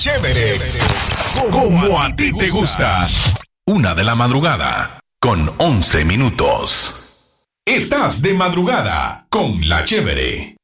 Chévere, como a ti te gusta. 1:00 con 11 minutos. Estás de madrugada con La Chévere.